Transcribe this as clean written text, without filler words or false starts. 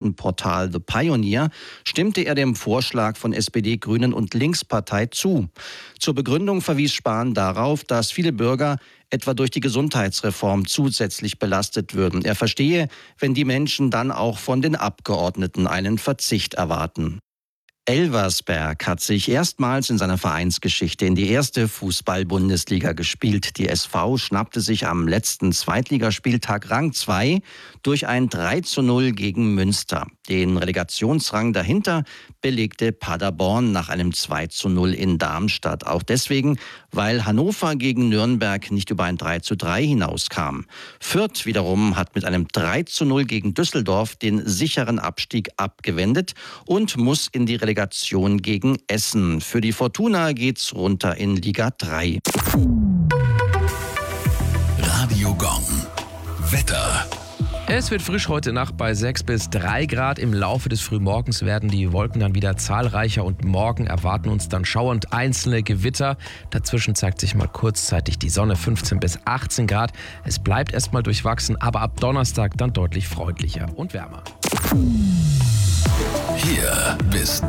Nachrichtenportal The Pioneer stimmte er dem Vorschlag von SPD, Grünen und Linkspartei zu. Zur Begründung verwies Spahn darauf, dass viele Bürger etwa durch die Gesundheitsreform zusätzlich belastet würden. Er verstehe, wenn die Menschen dann auch von den Abgeordneten einen Verzicht erwarten. Elversberg hat sich erstmals in seiner Vereinsgeschichte in die erste Fußball-Bundesliga gespielt. Die SV schnappte sich am letzten Zweitligaspieltag Rang 2 durch ein 3:0 gegen Münster. Den Relegationsrang dahinter belegte Paderborn nach einem 2:0 in Darmstadt. Auch deswegen, weil Hannover gegen Nürnberg nicht über ein 3:3 hinauskam. Fürth wiederum hat mit einem 3:0 gegen Düsseldorf den sicheren Abstieg abgewendet und muss in die Relegation gegen Essen. Für die Fortuna geht's runter in Liga 3. Radio Gong. Wetter. Es wird frisch heute Nacht bei 6 bis 3 Grad. Im Laufe des Frühmorgens werden die Wolken dann wieder zahlreicher und morgen erwarten uns dann Schauer und einzelne Gewitter. Dazwischen zeigt sich mal kurzzeitig die Sonne, 15 bis 18 Grad. Es bleibt erstmal durchwachsen, aber ab Donnerstag dann deutlich freundlicher und wärmer. Hier bis